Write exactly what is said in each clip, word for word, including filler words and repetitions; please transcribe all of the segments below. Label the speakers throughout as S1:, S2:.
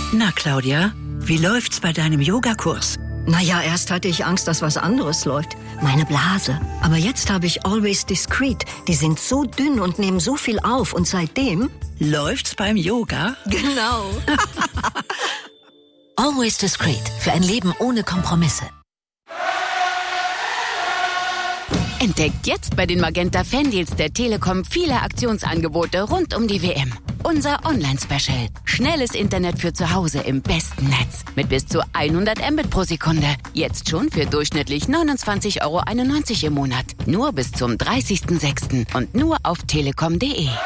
S1: Na, Claudia, wie läuft's bei deinem Yogakurs?
S2: Naja, erst hatte ich Angst, dass was anderes läuft. Meine Blase. Aber jetzt habe ich Always Discreet. Die sind so dünn und nehmen so viel auf. Und seitdem...
S1: Läuft's beim Yoga?
S2: Genau.
S3: Always Discreet. Für ein Leben ohne Kompromisse.
S4: Entdeckt jetzt bei den Magenta Fandeals der Telekom viele Aktionsangebote rund um die W M. Unser Online-Special. Schnelles Internet für zu Hause im besten Netz. Mit bis zu hundert Mbit pro Sekunde. Jetzt schon für durchschnittlich neunundzwanzig Euro einundneunzig im Monat. Nur bis zum dreißigsten sechsten und nur auf telekom punkt de.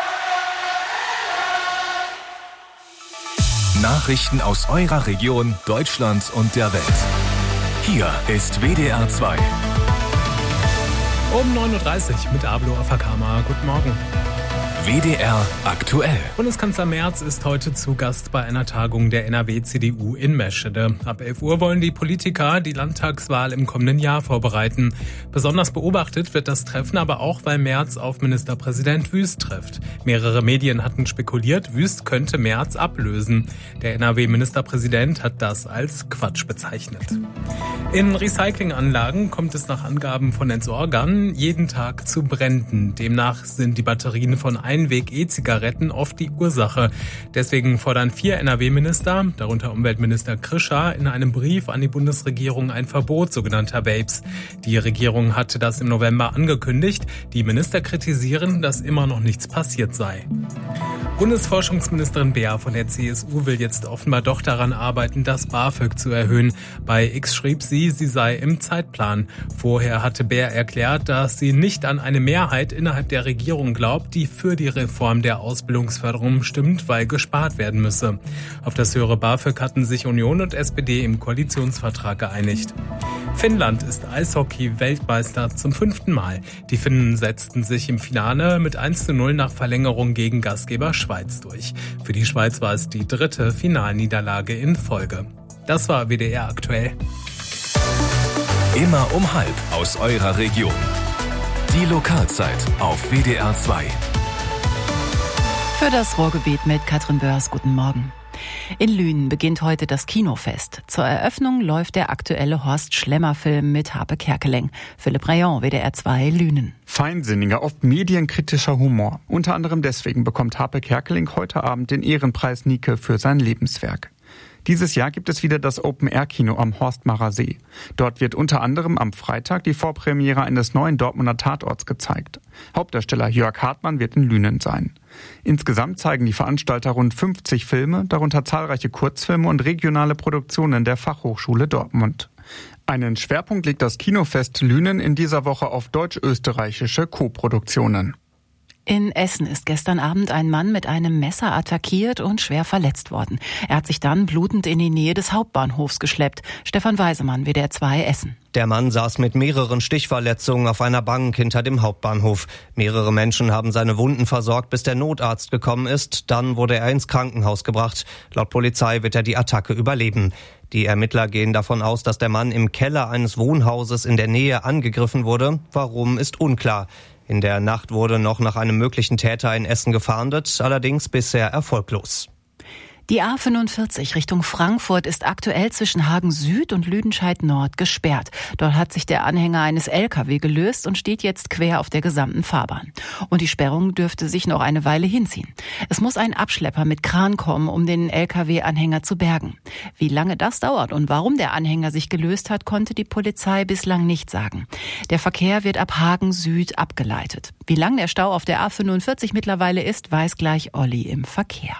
S5: Nachrichten aus eurer Region, Deutschland und der Welt. Hier ist W D R zwei.
S6: Um neun Uhr dreißig mit Ablo Afakama. Guten Morgen.
S5: W D R aktuell.
S6: Bundeskanzler Merz ist heute zu Gast bei einer Tagung der N R W-C D U in Meschede. Ab elf Uhr wollen die Politiker die Landtagswahl im kommenden Jahr vorbereiten. Besonders beobachtet wird das Treffen aber auch, weil Merz auf Ministerpräsident Wüst trifft. Mehrere Medien hatten spekuliert, Wüst könnte Merz ablösen. Der N R W-Ministerpräsident hat das als Quatsch bezeichnet. In Recyclinganlagen kommt es nach Angaben von Entsorgern jeden Tag zu Bränden. Demnach sind die Batterien von Einweg-E-Zigaretten oft die Ursache. Deswegen fordern vier N R W-Minister, darunter Umweltminister Krischer, in einem Brief an die Bundesregierung ein Verbot sogenannter Vapes. Die Regierung hatte das im November angekündigt. Die Minister kritisieren, dass immer noch nichts passiert sei. Bundesforschungsministerin Beer von der C S U will jetzt offenbar doch daran arbeiten, das BAföG zu erhöhen. Bei X schrieb sie, sie sei im Zeitplan. Vorher hatte Beer erklärt, dass sie nicht an eine Mehrheit innerhalb der Regierung glaubt, die für die Reform der Ausbildungsförderung stimmt, weil gespart werden müsse. Auf das höhere BAföG hatten sich Union und S P D im Koalitionsvertrag geeinigt. Finnland ist Eishockey-Weltmeister zum fünften Mal. Die Finnen setzten sich im Finale mit eins zu null nach Verlängerung gegen Gastgeber Schweiz durch. Für die Schweiz war es die dritte Finalniederlage in Folge. Das war W D R aktuell.
S5: Immer um halb aus eurer Region. Die Lokalzeit auf W D R zwei.
S7: Für das Ruhrgebiet mit Katrin Börs. Guten Morgen. In Lünen beginnt heute das Kinofest. Zur Eröffnung läuft der aktuelle Horst-Schlemmer-Film mit Harpe Kerkeling. Philipp Rayon, W D R zwei, Lünen.
S8: Feinsinniger, oft medienkritischer Humor. Unter anderem deswegen bekommt Harpe Kerkeling heute Abend den Ehrenpreis Nike für sein Lebenswerk. Dieses Jahr gibt es wieder das Open-Air-Kino am Horstmacher See. Dort wird unter anderem am Freitag die Vorpremiere eines neuen Dortmunder Tatorts gezeigt. Hauptdarsteller Jörg Hartmann wird in Lünen sein. Insgesamt zeigen die Veranstalter rund fünfzig Filme, darunter zahlreiche Kurzfilme und regionale Produktionen der Fachhochschule Dortmund. Einen Schwerpunkt legt das Kinofest Lünen in dieser Woche auf deutsch-österreichische Co-Produktionen.
S7: In Essen ist gestern Abend ein Mann mit einem Messer attackiert und schwer verletzt worden. Er hat sich dann blutend in die Nähe des Hauptbahnhofs geschleppt. Stefan Weisemann, W D R zwei, Essen.
S9: Der Mann saß mit mehreren Stichverletzungen auf einer Bank hinter dem Hauptbahnhof. Mehrere Menschen haben seine Wunden versorgt, bis der Notarzt gekommen ist. Dann wurde er ins Krankenhaus gebracht. Laut Polizei wird er die Attacke überleben. Die Ermittler gehen davon aus, dass der Mann im Keller eines Wohnhauses in der Nähe angegriffen wurde. Warum, ist unklar. In der Nacht wurde noch nach einem möglichen Täter in Essen gefahndet, allerdings bisher erfolglos.
S7: Die A fünfundvierzig Richtung Frankfurt ist aktuell zwischen Hagen Süd und Lüdenscheid Nord gesperrt. Dort hat sich der Anhänger eines L K W gelöst und steht jetzt quer auf der gesamten Fahrbahn. Und die Sperrung dürfte sich noch eine Weile hinziehen. Es muss ein Abschlepper mit Kran kommen, um den L K W-Anhänger zu bergen. Wie lange das dauert und warum der Anhänger sich gelöst hat, konnte die Polizei bislang nicht sagen. Der Verkehr wird ab Hagen Süd abgeleitet. Wie lang der Stau auf der A fünfundvierzig mittlerweile ist, weiß gleich Olli im Verkehr.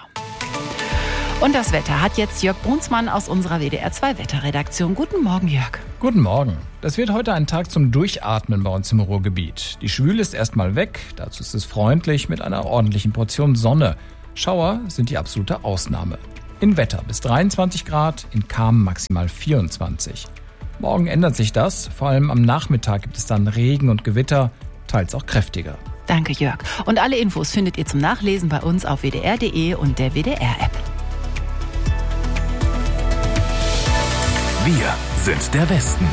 S7: Und das Wetter hat jetzt Jörg Brunsmann aus unserer W D R zwei Wetterredaktion. Guten Morgen, Jörg.
S10: Guten Morgen. Das wird heute ein Tag zum Durchatmen bei uns im Ruhrgebiet. Die Schwüle ist erstmal weg, dazu ist es freundlich mit einer ordentlichen Portion Sonne. Schauer sind die absolute Ausnahme. In Wetter bis dreiundzwanzig Grad, in Cham maximal vierundzwanzig. Morgen ändert sich das, vor allem am Nachmittag gibt es dann Regen und Gewitter, teils auch kräftiger.
S7: Danke, Jörg. Und alle Infos findet ihr zum Nachlesen bei uns auf w d r punkt d e und der W D R-App.
S5: Wir sind der Westen.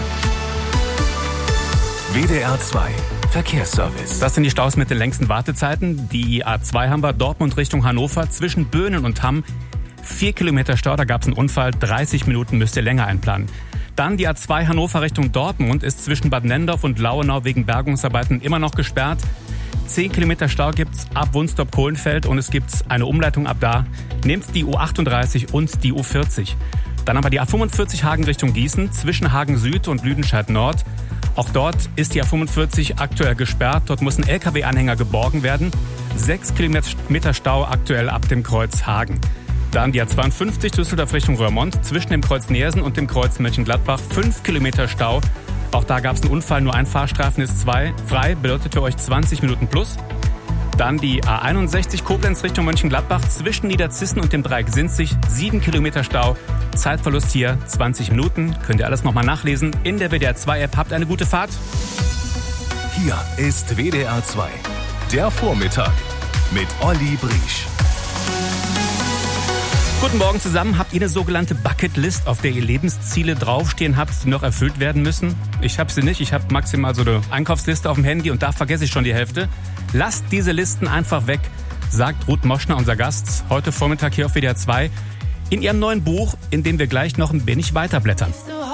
S5: W D R zwei Verkehrsservice.
S11: Das sind die Staus mit den längsten Wartezeiten. Die A zwei haben wir, Dortmund Richtung Hannover zwischen Böhnen und Hamm. Vier Kilometer Stau, da gab es einen Unfall, dreißig Minuten müsst ihr länger einplanen. Dann die A zwei Hannover Richtung Dortmund ist zwischen Bad Nendorf und Lauenau wegen Bergungsarbeiten immer noch gesperrt. Zehn Kilometer Stau gibt's ab Wunstorp-Kohlenfeld und es gibt eine Umleitung ab da. Nehmt die U achtunddreißig und die U vierzig. Dann haben wir die A fünfundvierzig Hagen Richtung Gießen zwischen Hagen Süd und Lüdenscheid Nord. Auch dort ist die A fünfundvierzig aktuell gesperrt. Dort muss ein L K W-Anhänger geborgen werden. Sechs Kilometer Stau aktuell ab dem Kreuz Hagen. Dann die A zweiundfünfzig Düsseldorf Richtung Röhrmond zwischen dem Kreuz Neersen und dem Kreuz Mönchengladbach. Fünf Kilometer Stau. Auch da gab es einen Unfall, nur ein Fahrstreifen ist zwei frei, bedeutet für euch zwanzig Minuten plus. Dann die A einundsechzig Koblenz Richtung Mönchengladbach zwischen Niederzissen und dem Dreieck Sinzig. Sieben Kilometer Stau. Zeitverlust hier zwanzig Minuten. Könnt ihr alles nochmal nachlesen in der W D R zwei App. Habt eine gute Fahrt.
S5: Hier ist W D R zwei. Der Vormittag mit Olli Briesch.
S11: Guten Morgen zusammen. Habt ihr eine sogenannte Bucketlist, auf der ihr Lebensziele draufstehen habt, die noch erfüllt werden müssen? Ich habe sie nicht. Ich habe maximal so eine Einkaufsliste auf dem Handy und da vergesse ich schon die Hälfte. Lasst diese Listen einfach weg, sagt Ruth Moschner, unser Gast, heute Vormittag hier auf W D R zwei, in ihrem neuen Buch, in dem wir gleich noch ein wenig weiterblättern.